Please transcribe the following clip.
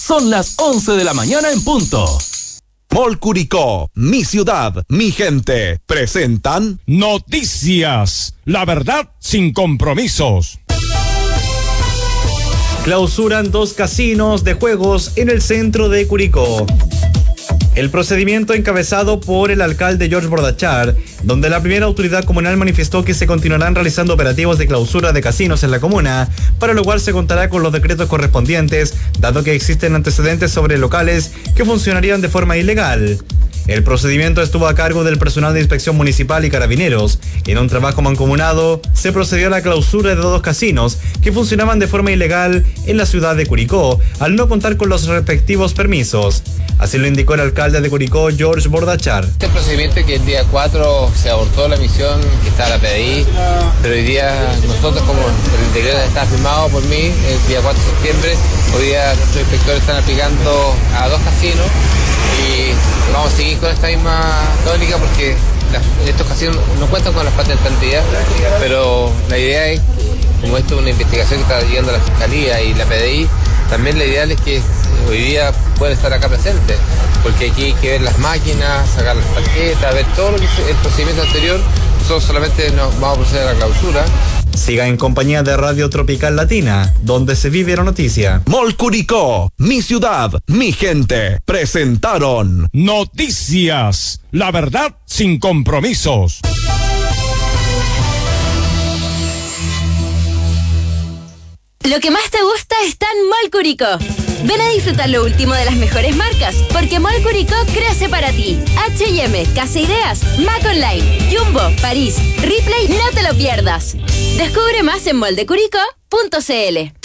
Son las 11 de la mañana en punto. Mall Curicó, mi ciudad, mi gente, presentan Noticias, la verdad sin compromisos. Clausuran 2 casinos de juegos en el centro de Curicó. El procedimiento encabezado por el alcalde George Bordachar, donde la primera autoridad comunal manifestó que se continuarán realizando operativos de clausura de casinos en la comuna, para lo cual se contará con los decretos correspondientes, dado que existen antecedentes sobre locales que funcionarían de forma ilegal. El procedimiento estuvo a cargo del personal de inspección municipal y carabineros. En un trabajo mancomunado, se procedió a la clausura de 2 casinos que funcionaban de forma ilegal en la ciudad de Curicó, al no contar con los respectivos permisos. Así lo indicó el alcalde de Curicó, George Bordachar. Este procedimiento que el día 4 se abortó la misión que está la PDI, pero hoy día nosotros, como el decreto está firmado por mí, el día 4 de septiembre, hoy día nuestros inspectores están aplicando a 2 casinos y vamos a seguir con esta misma tónica porque estos casinos no cuentan con las patentes al día, pero la idea es, como esto es una investigación que está llevando la Fiscalía y la PDI, también la idea es que hoy día pueden estar acá presentes, porque aquí hay que ver las máquinas, sacar las tarjetas, ver todo lo que es el procedimiento anterior. Nosotros solamente nos vamos a proceder a la clausura. Siga en compañía de Radio Tropical Latina, donde se vive la noticia. Mall Curicó, mi ciudad, mi gente, presentaron Noticias, la verdad sin compromisos. Lo que más te gusta está en Mall Curicó. Ven a disfrutar lo último de las mejores marcas, porque Mall Curicó crece para ti. H&M, Casa Ideas, Mac Online, Jumbo, París, Ripley, no te lo pierdas. Descubre más en moldecuricó.cl.